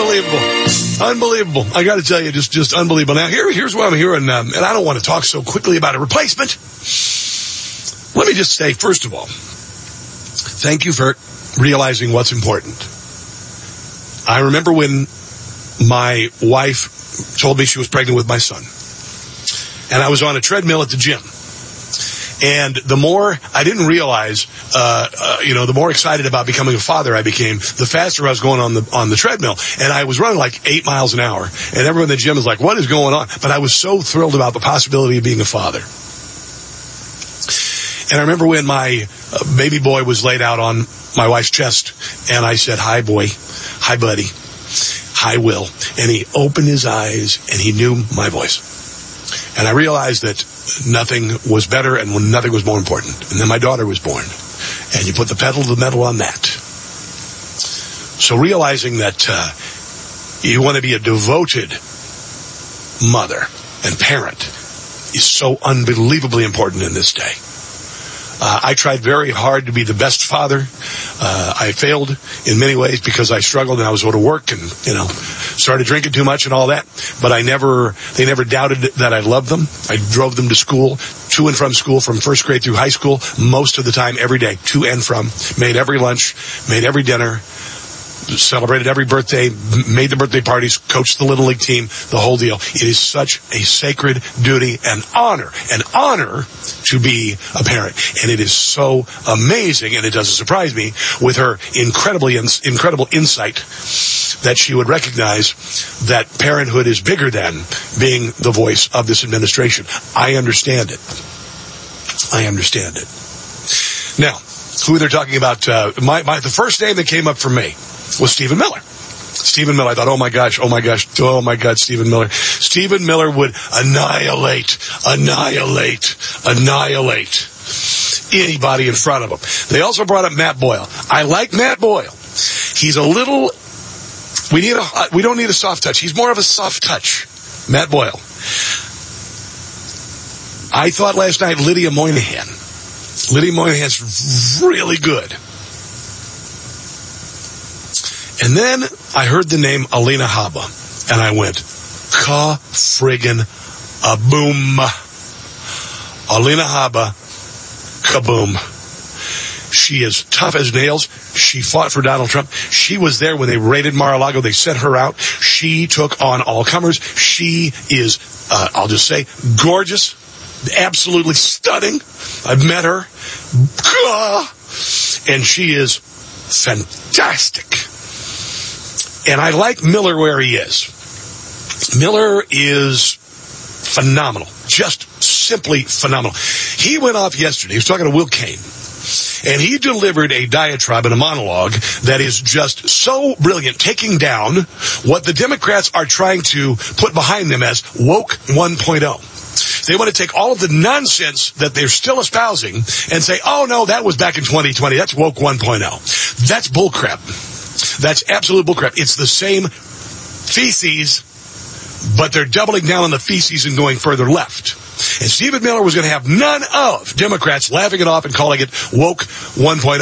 Unbelievable. I got to tell you, just unbelievable. Now, here's what I'm hearing, and I don't want to talk so quickly about a replacement. Let me just say, first of all, thank you for realizing what's important. I remember when my wife told me she was pregnant with my son, and I was on a treadmill at the gym. And the more I didn't realize, the more excited about becoming a father I became, the faster I was going on the treadmill. And I was running like 8 miles an hour. And everyone in the gym was like, what is going on? But I was so thrilled about the possibility of being a father. And I remember when my baby boy was laid out on my wife's chest, and I said, hi, boy. Hi, buddy. Hi, Will. And he opened his eyes, and he knew my voice. And I realized that nothing was better and nothing was more important. And then my daughter was born. And you put the pedal to the metal on that. So realizing that you want to be a devoted mother and parent is so unbelievably important in this day. I tried very hard to be the best father. I failed in many ways because I struggled and I was out of work and, started drinking too much and all that. But they never doubted that I loved them. I drove them to school, to and from school, from first grade through high school, most of the time, every day, to and from. Made every lunch, made every dinner, celebrated every birthday, made the birthday parties, coached the Little League team, the whole deal. It is such a sacred duty and honor to be a parent. And it is so amazing, and it doesn't surprise me, with her incredible insight that she would recognize that parenthood is bigger than being the voice of this administration. I understand it. Now, who they're talking about, the first name that came up for me was Stephen Miller. Stephen Miller. I thought, oh my God, Stephen Miller. Stephen Miller would annihilate anybody in front of him. They also brought up Matt Boyle. I like Matt Boyle. He's a little, we don't need a soft touch. He's more of a soft touch. Matt Boyle. I thought last night Lydia Moynihan's really good. And then I heard the name Alina Habba, and I went, ka-friggin-a-boom. Alina Habba, kaboom. She is tough as nails. She fought for Donald Trump. She was there when they raided Mar-a-Lago. They sent her out. She took on all comers. She is, I'll just say, gorgeous, absolutely stunning. I've met her. And she is fantastic. And I like Miller where he is. Miller is phenomenal. Just simply phenomenal. He went off yesterday. He was talking to Will Cain. And he delivered a diatribe and a monologue that is just so brilliant, taking down what the Democrats are trying to put behind them as woke 1.0. They want to take all of the nonsense that they're still espousing and say, oh, no, that was back in 2020. That's woke 1.0. That's bullcrap. That's absolute bullcrap. It's the same feces, but they're doubling down on the feces and going further left. And Stephen Miller was going to have none of Democrats laughing it off and calling it woke 1.0.